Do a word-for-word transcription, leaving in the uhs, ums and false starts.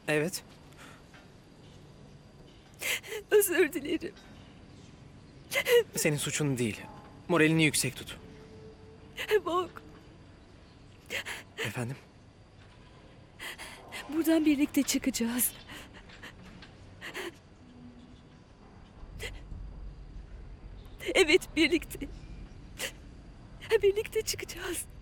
Evet. Özür dilerim. Senin suçun değil. Moralini yüksek tut. Bog, Efendim? buradan birlikte çıkacağız. Evet, birlikte. Birlikte çıkacağız.